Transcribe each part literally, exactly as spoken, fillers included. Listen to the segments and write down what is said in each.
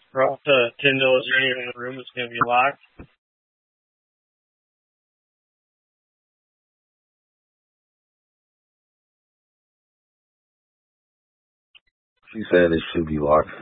Ross, uh, Tyndall, is there anyone in the room that's going to be locked? She said it should be locked.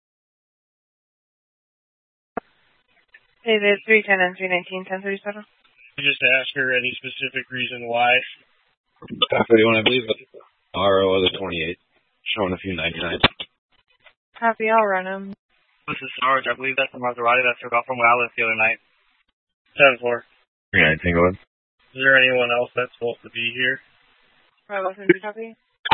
David, three ten and three nineteen, ten thirty-seven. Just ask her any specific reason why. thirty-one, I believe. R O of the twenty-eight. Showing a few ninety-nines. Copy, I'll run him. This is Sarge. I believe that's the Maserati that took off from Wallace the other night. ten four. three nineteen, go ahead. Is there anyone else that's supposed to be here? Bravo, copy.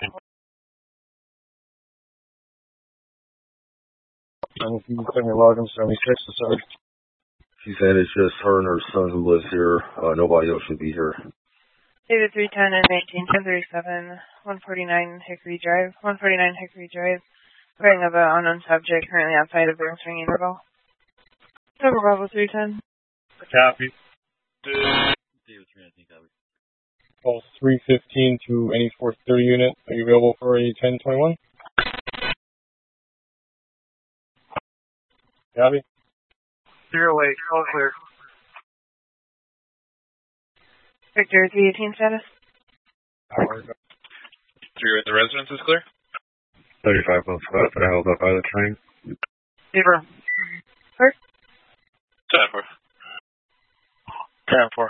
I'm if you can send me login seventy-six to Sarge. She said it's just her and her son who lives here. Uh, nobody else should be here. David, three ten and nineteen, ten thirty-seven, one forty-nine Hickory Drive, one forty-nine Hickory Drive. Wearing of an unknown subject currently outside of the ring interval. Silver Bravo, three ten. Copy. David, three nineteen, copy. Call three fifteen to any four thirty unit. Are you available for a ten twenty-one? Copy. Zero eight, all clear. Victor, three eighteen status. Three at the residence is clear? thirty-five plus five, but I held up by the train. Zero. First? ten four. ten four.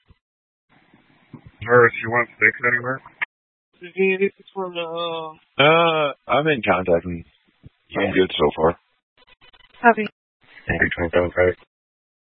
Her, she wants six anywhere? This is from the, Uh, I'm in contact and I'm good so far. Copy. Thank you, twenty-seven,